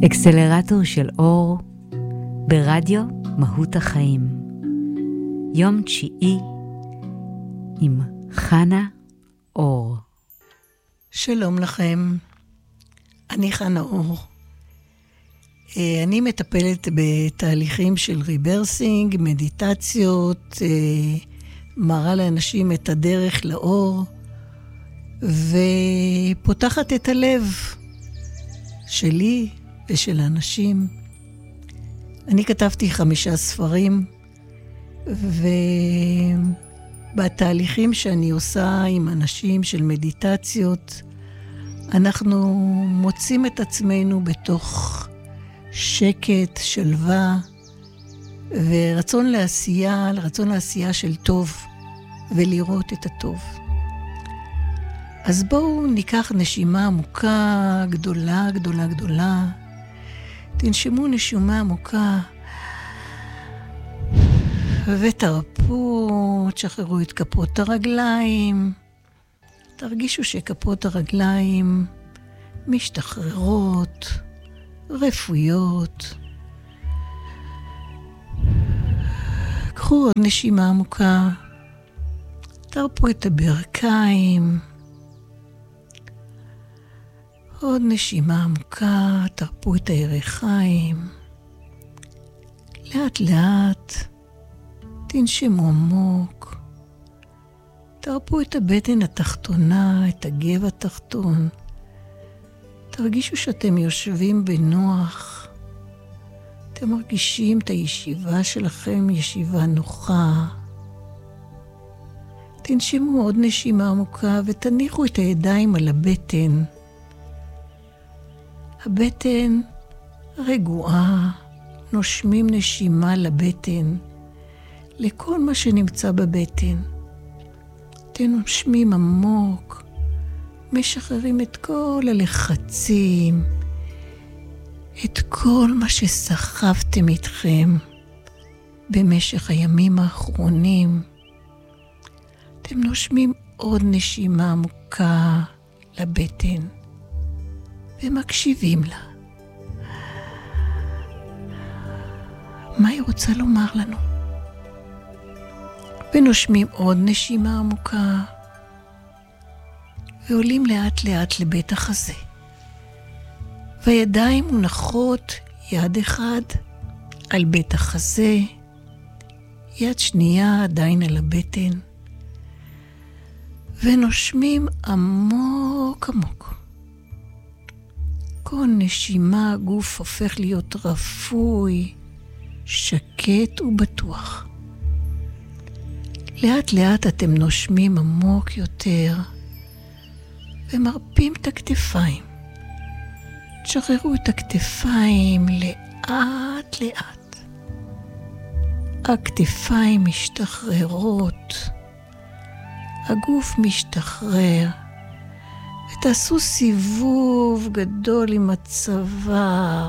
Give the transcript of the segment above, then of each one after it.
אקסלרטור של אור ברדיו מהות החיים. יום 9 עם חנה אור. שלום לכם, אני חנה אור. אני מטפלת בתהליכים של ריברסינג, מדיטציות, מראה לאנשים את הדרך לאור, ופותחת את הלב שלי ושל האנשים. אני כתבתי 5 ספרים, ובתהליכים שאני עושה עם אנשים של מדיטציות, אנחנו מוצאים את עצמנו בתוך שקט, שלווה, ורצון לעשייה של טוב, ולראות את הטוב. אז בואו ניקח נשימה עמוקה, גדולה, גדולה, גדולה. תנשמו נשימה עמוקה, ותרפו, תשחררו את כפות הרגליים. תרגישו שכפות הרגליים משתחררות, רפויות. קחו עוד נשימה עמוקה, תרפו את הברכיים. עוד נשימה עמוקה, תרפו את הירכיים. לאט לאט, תנשמו עמוק. תרפו את הבטן התחתונה, את הגב התחתון. תרגישו שאתם יושבים בנוח. אתם מרגישים את הישיבה שלכם, ישיבה נוחה. תנשמו עוד נשימה עמוקה ותניחו את הידיים על הבטן. הבטן רגועה, נושמים נשימה לבטן, לכל מה שנמצא בבטן. אתם נושמים עמוק, משחררים את כל הלחצים, את כל מה שסחבתם איתכם במשך הימים האחרונים. אתם נושמים עוד נשימה עמוקה לבטן, ומקשיבים לה. מה היא רוצה לומר לנו? ונושמים עוד נשימה עמוקה, ועולים לאט לאט לבית החזה. והידיים מונחות יד אחד על בית החזה, יד שנייה עדיין על הבטן, ונושמים עמוק עמוק. כל נשימה הגוף הופך להיות רפוי, שקט ובטוח. לאט לאט אתם נושמים עמוק יותר, ומרפים את הכתפיים. תשחררו את הכתפיים לאט לאט. הכתפיים משתחררות, הגוף משתחרר, ותעשו סיבוב גדול עם הצוואר,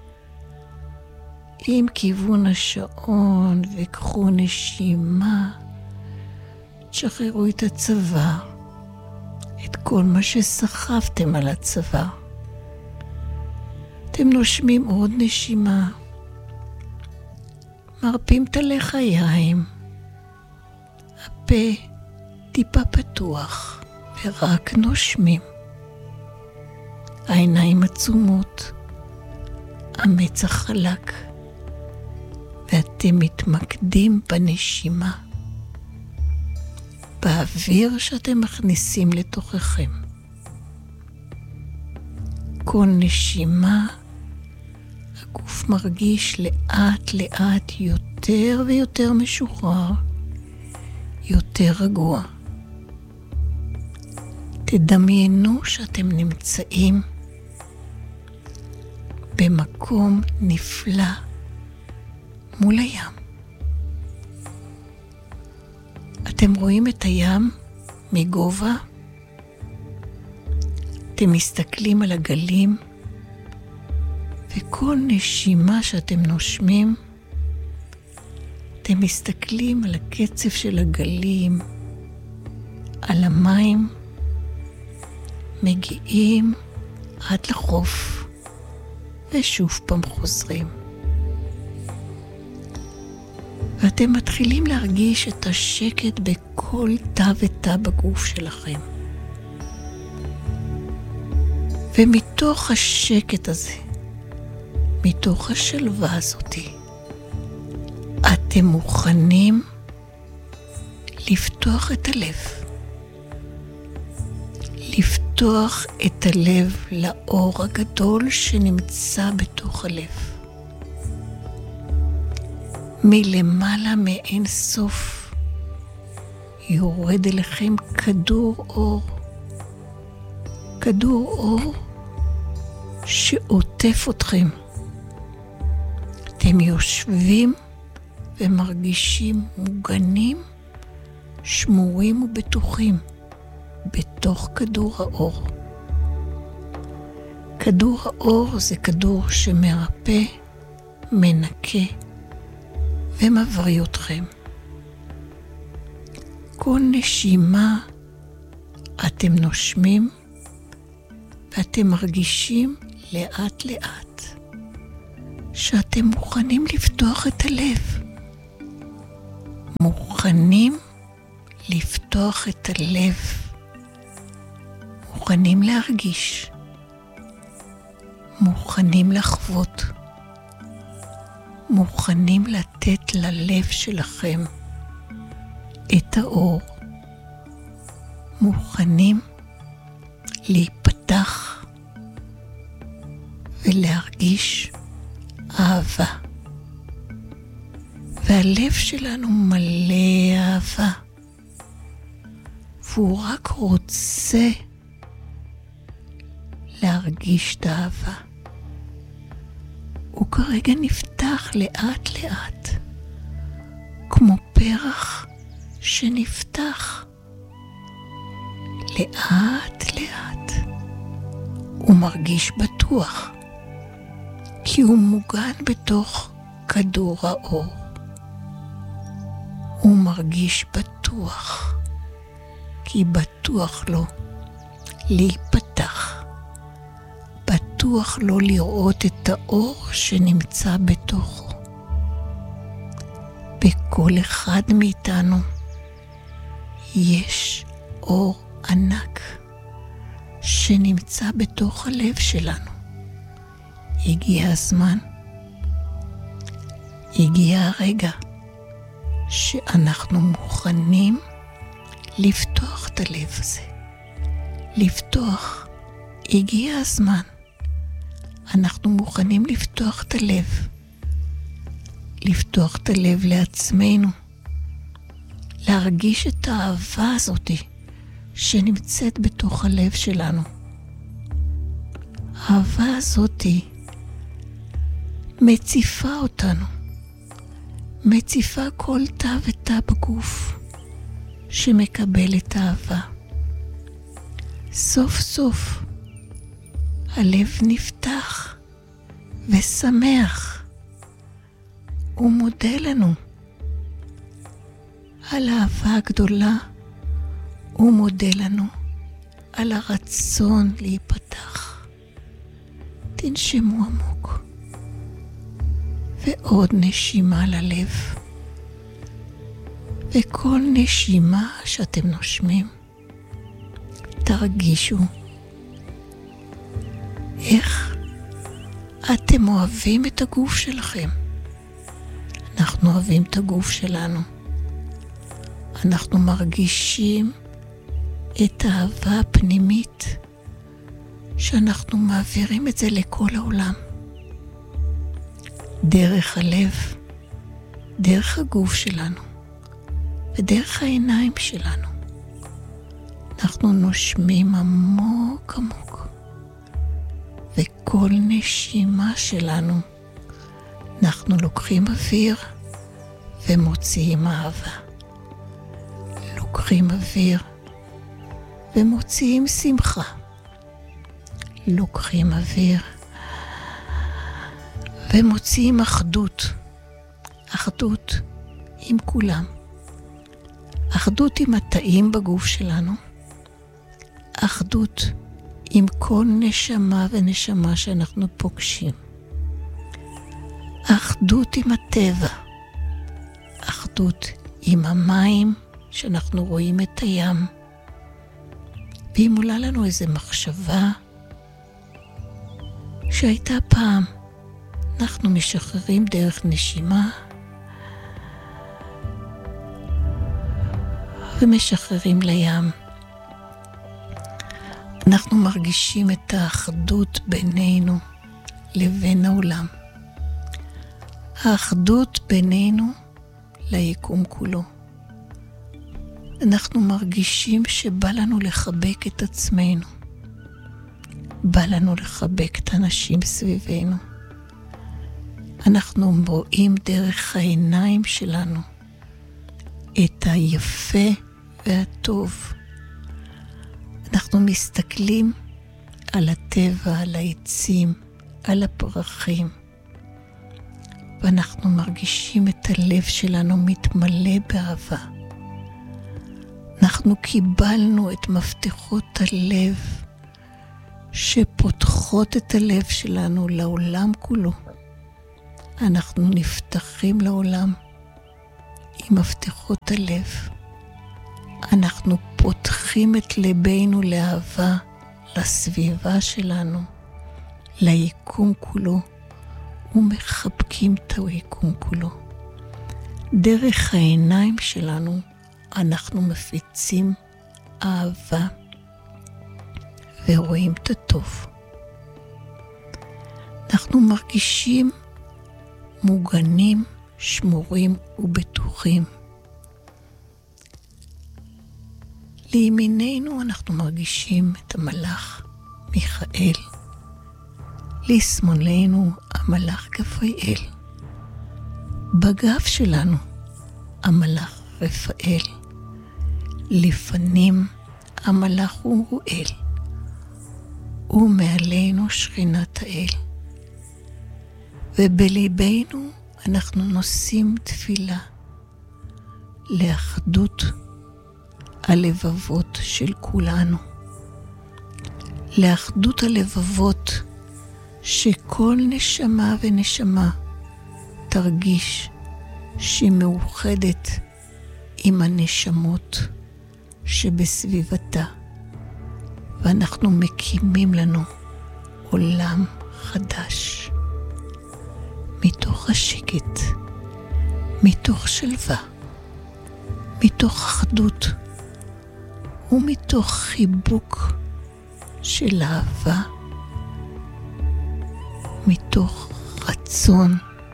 עם כיוון השעון, וקחו נשימה. תשחררו את הצוואר, את כל מה שסחבתם על הצוואר. אתם נושמים עוד נשימה, מרפים את הלחיים, הפה טיפה פתוח ורק נושמים. העיניים עצומות, המצח חלק, ואתם מתמקדים בנשימה, באוויר שאתם מכניסים לתוככם. כל נשימה, הגוף מרגיש לאט לאט יותר ויותר משוחרר, יותר רגוע. תדמיינו שאתם נמצאים במקום נפלא מול הים. אתם רואים את הים מגובה, אתם מסתכלים על הגלים, וכל נשימה שאתם נושמים, אתם מסתכלים על הקצב של הגלים, על המים, מגיעים עד לחוף, ושוב פעם חוזרים. ואתם מתחילים להרגיש את השקט בכל תא ותא בגוף שלכם. ומתוך השקט הזה, מתוך השלווה הזאת, אתם מוכנים לפתוח את הלב. לפתוח את הלב לאור הגדול שנמצא בתוך הלב. מלמעלה מאין סוף יורד אליכם כדור אור. כדור אור שעוטף אתכם. אתם יושבים ומרגישים מוגנים, שמורים ובטוחים בתוך כדור האור. כדור האור זה כדור שמרפא, מנקה ומבריא אתכם. כל נשימה אתם נושמים ואתם מרגישים לאט לאט שאתם מוכנים לפתוח את הלב. מוכנים לפתוח את הלב. מוכנים להרגיש. מוכנים לחוות. מוכנים לתת ללב שלכם את האור. מוכנים להיפתח ולהרגיש אהבה. והלב שלנו מלא אהבה. והוא רק רוצה להרגיש את האהבה. הוא כרגע נפתח לאט לאט, כמו פרח שנפתח. לאט לאט הוא מרגיש בטוח, כי הוא מוגן בתוך כדור האור. הוא מרגיש בטוח, כי בטוח לו להיפתח. בטוח לא לראות את האור שנמצא בתוכו. בכל אחד מאיתנו יש אור ענק שנמצא בתוך הלב שלנו. הגיע הזמן, הגיע הרגע שאנחנו מוכנים לפתוח את הלב הזה. לפתוח, הגיע הזמן. אנחנו מוכנים לפתוח את הלב. לפתוח את הלב לעצמנו. להרגיש את האהבה הזאת שנמצאת בתוך הלב שלנו. האהבה הזאת מציפה אותנו. מציפה כל תא ותא בגוף שמקבל את האהבה. סוף סוף הלב נפתח ושמח. הוא מודה לנו על האהבה הגדולה. הוא מודה לנו על הרצון להיפתח. תנשמו עמוק. ועוד נשימה ללב. וכל נשימה שאתם נושמים, תרגישו איך אתם אוהבים את הגוף שלכם. אנחנו אוהבים את הגוף שלנו. אנחנו מרגישים את האהבה הפנימית שאנחנו מעבירים את זה לכל העולם. דרך הלב, דרך הגוף שלנו ודרך העיניים שלנו. אנחנו נושמים עמוק עמוק, וכל נשימה שלנו אנחנו לוקחים אוויר ומוציאים אהבה. לוקחים אוויר ומוציאים שמחה. לוקחים אוויר ומוציאים אחדות. אחדות עם כולם. אחדות עם התאים בגוף שלנו. אחדות עם כל נשמה ונשמה שאנחנו פוגשים. אחדות עם הטבע, אחדות עם המים, שאנחנו רואים את הים. ואם עולה לנו איזו מחשבה שהייתה פעם, אנחנו משחררים דרך נשימה ומשחררים לים. אנחנו מרגישים את האחדות בינינו לבין העולם. האחדות בינינו ליקום כולו. אנחנו מרגישים שבא לנו לחבק את עצמנו. בא לנו לחבק את האנשים סביבנו. אנחנו רואים דרך העיניים שלנו את היפה והטוב. אנחנו מסתכלים על הטבע, על העצים, על הפרחים. ואנחנו מרגישים את הלב שלנו מתמלא באהבה. אנחנו קיבלנו את מפתחות הלב שפותחות את הלב שלנו לעולם כולו. אנחנו נפתחים לעולם עם מפתחות הלב. אנחנו פותחים את ליבנו לאהבה, לסביבה שלנו, ליקום כולו, ומחבקים את היקום כולו. דרך העיניים שלנו אנחנו מפיצים אהבה ורואים את הטוב. אנחנו מרגישים מוגנים, שמורים ובטוחים. לימיננו אנחנו מרגישים את המלאך מיכאל. לשמאלנו המלאך גבריאל. בגב שלנו המלאך רפאל. לפנים המלאך אוראל. ומעלינו שכינת האל. ובליבנו אנחנו נושאים תפילה לאחדות הלבבות של כולנו. לאחדות הלבבות שכל נשמה ונשמה תרגיש שהיא מאוחדת עם הנשמות שבסביבתה. ואנחנו מקימים לנו עולם חדש. מתוך השקט, מתוך שלווה, מתוך אחדות ומתוך חיבוק של אהבה, מתוך רצון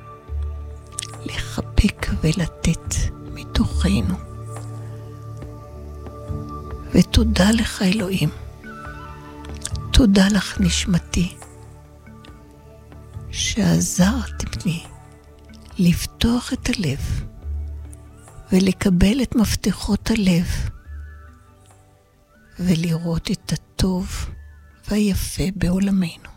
לחבק ולתת מתוכנו. ותודה לך אלוהים, תודה לך נשמתי, שעזרתם לי לפתוח את הלב ולקבל את מפתחות הלב ולראות את הטוב והיפה בעולמנו.